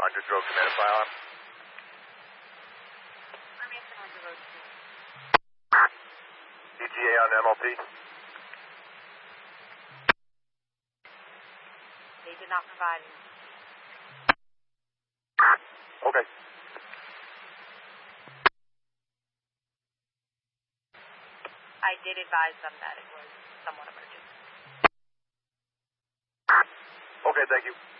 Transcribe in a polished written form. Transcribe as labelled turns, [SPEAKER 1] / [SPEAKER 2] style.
[SPEAKER 1] Road Command and Firearm.
[SPEAKER 2] Armason 100 Road 2.
[SPEAKER 1] ETA on MLP.
[SPEAKER 2] They did not provide any.
[SPEAKER 1] Okay.
[SPEAKER 2] I did advise them that it was somewhat emergent.
[SPEAKER 1] Okay, thank you.